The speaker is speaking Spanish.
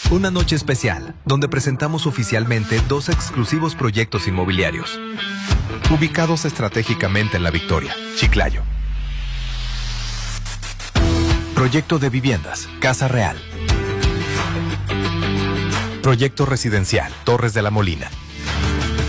Una noche especial, donde presentamos oficialmente 2 exclusivos proyectos inmobiliarios, ubicados estratégicamente en La Victoria, Chiclayo. Proyecto de viviendas, Casa Real. Proyecto residencial, Torres de la Molina.